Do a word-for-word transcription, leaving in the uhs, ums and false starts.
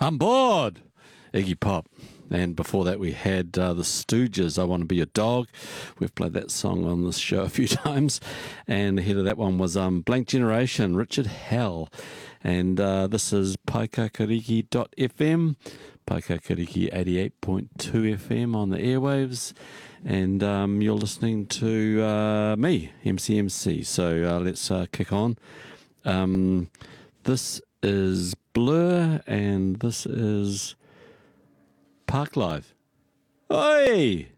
I'm bored. Iggy Pop. And before that, we had uh, the Stooges, I Want to Be Your Dog. We've played that song on this show a few times. And ahead of that one was um, Blank Generation, Richard Hell. And uh, this is paikakariki dot f m, Paikakariki eighty-eight point two F M on the airwaves. And um, you're listening to uh, me, M C M C. So uh, let's uh, kick on. Um, this is Blur, and this is Park Live. Oi!